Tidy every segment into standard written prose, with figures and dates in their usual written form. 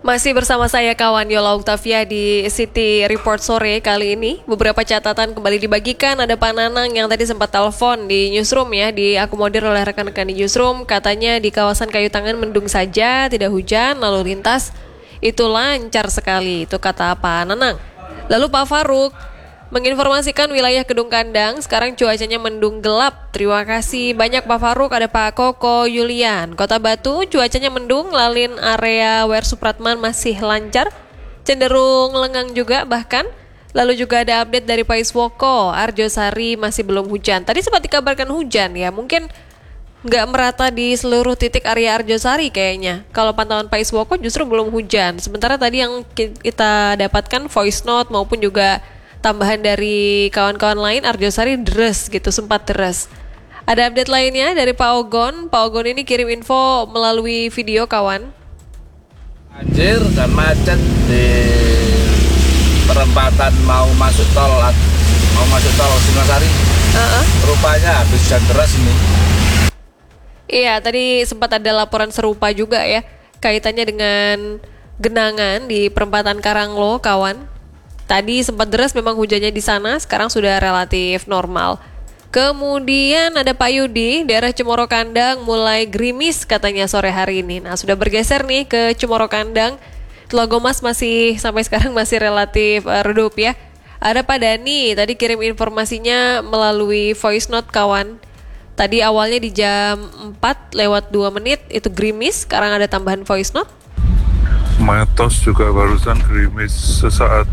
Masih bersama saya kawan Yola Octavia di City Report sore kali ini. Beberapa catatan kembali dibagikan. Ada Pak Nanang yang tadi sempat telepon di newsroom ya, diakomodir oleh rekan-rekan di newsroom. Katanya di kawasan Kayu Tangan mendung saja, tidak hujan, lalu lintas itu lancar sekali. Itu kata Pak Nanang. Lalu Pak Faruk menginformasikan wilayah Kedung Kandang sekarang cuacanya mendung gelap. Terima kasih banyak Pak Faruk. Ada Pak Koko Yulian. Kota Batu cuacanya mendung, lalin area Wer Supratman masih lancar, cenderung lengang juga bahkan. Lalu juga ada update dari Pak Iswoko, Arjosari masih belum hujan. Tadi sempat dikabarkan hujan ya, mungkin nggak merata di seluruh titik area Arjosari kayaknya. Kalau pantauan Pak Iswoko justru belum hujan. Sementara tadi yang kita dapatkan voice note maupun juga tambahan dari kawan-kawan lain, Arjosari deres gitu, sempat deres. Ada update lainnya dari Pak Ogon. Pak Ogon ini kirim info melalui video kawan. Banjir dan macet di perempatan mau masuk tol Singasari. Rupanya habis hujan deras ini. Iya, tadi sempat ada laporan serupa juga ya, kaitannya dengan genangan di perempatan Karanglo kawan. Tadi sempat deras memang hujannya di sana, sekarang sudah relatif normal. Kemudian ada Pak Yudi, daerah Cemoro Kandang mulai gerimis katanya sore hari ini. Nah, sudah bergeser nih ke Cemoro Kandang. Telagomas masih sampai sekarang masih relatif redup ya. Ada Pak Dani, tadi kirim informasinya melalui voice note kawan. Tadi awalnya di jam 4 lewat 2 menit itu gerimis, sekarang ada tambahan voice note. Matos juga barusan gerimis sesaat.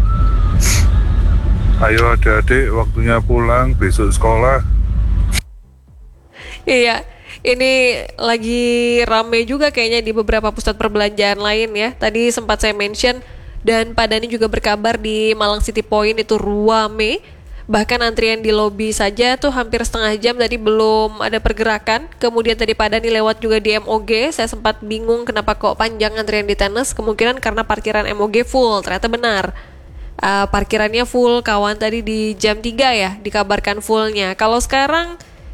Ayo adik-adik, waktunya pulang, besok sekolah. Iya, ini lagi rame juga kayaknya di beberapa pusat perbelanjaan lain ya. Tadi sempat saya mention dan Pak Dani juga berkabar di Malang City Point itu ruame. Bahkan antrian di lobi saja tuh hampir setengah jam tadi belum ada pergerakan. Kemudian tadi Pak Dani lewat juga di MOG. Saya sempat bingung kenapa kok panjang antrian di tenis. Kemungkinan karena parkiran MOG full. Ternyata benar. Parkirannya full kawan tadi di jam 3 ya dikabarkan fullnya. Kalau sekarang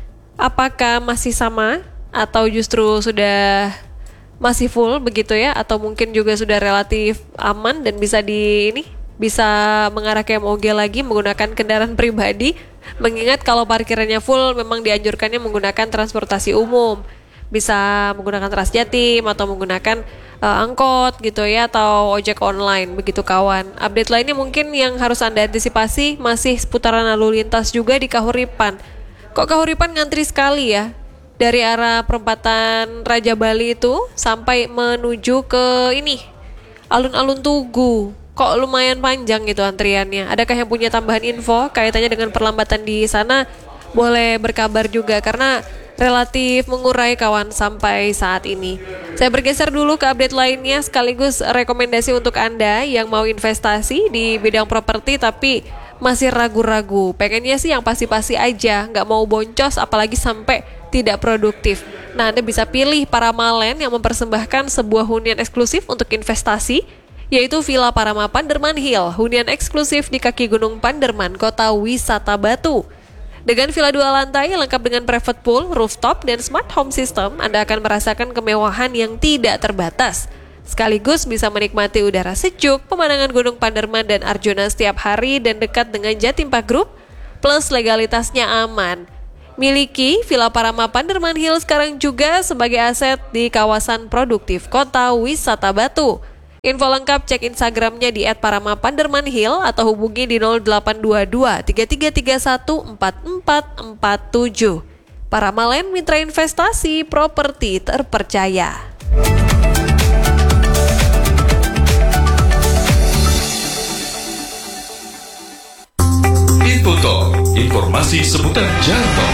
apakah masih sama atau justru sudah masih full begitu ya? Atau mungkin juga sudah relatif aman dan bisa mengarah ke MOG lagi menggunakan kendaraan pribadi, mengingat kalau parkirannya full memang dianjurkannya menggunakan transportasi umum, bisa menggunakan Transjatim atau menggunakan angkot gitu ya, atau ojek online begitu kawan. Update lainnya mungkin yang harus Anda antisipasi masih seputaran lalu lintas juga di Kahuripan. Kok Kahuripan ngantri sekali ya dari arah perempatan Raja Bali itu sampai menuju ke ini alun-alun Tugu. Kok lumayan panjang gitu antriannya. Adakah yang punya tambahan info kaitannya dengan perlambatan di sana? Boleh berkabar juga karena relatif mengurai kawan sampai saat ini. Saya bergeser dulu ke update lainnya sekaligus rekomendasi untuk Anda yang mau investasi di bidang properti tapi masih ragu-ragu. Pengennya sih yang pasti-pasti aja, nggak mau boncos apalagi sampai tidak produktif. Nah, Anda bisa pilih Paramalen yang mempersembahkan sebuah hunian eksklusif untuk investasi, yaitu Villa Parama Panderman Hill, hunian eksklusif di kaki Gunung Panderman, kota wisata Batu. Dengan villa 2 lantai lengkap dengan private pool, rooftop, dan smart home system, Anda akan merasakan kemewahan yang tidak terbatas. Sekaligus bisa menikmati udara sejuk, pemandangan Gunung Panderman dan Arjuna setiap hari dan dekat dengan Jatim Park Group, plus legalitasnya aman. Miliki Villa Parama Panderman Hill sekarang juga sebagai aset di kawasan produktif kota wisata Batu. Info lengkap cek Instagramnya di @paramapandermanhill atau hubungi di 0822 3331 4447. Paramalen, mitra investasi properti terpercaya. Info Talk, informasi seputar jalan tol.